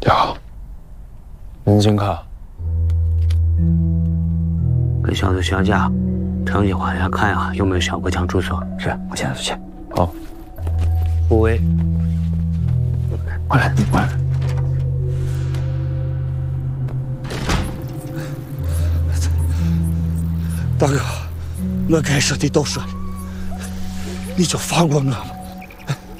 你好，您先看。 跟小组询价，成绩往下看啊，有没有小国强住所？ 是，我现在就去。好。 胡威， 过来，过来。 大哥，我该说的都说了，你就放过我吧。